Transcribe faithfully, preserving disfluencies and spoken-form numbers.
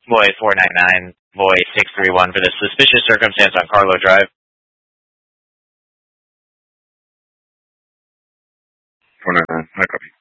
Boy four nine nine, Boy six three one for the suspicious circumstance on Carlo Drive. four nine nine, I copy.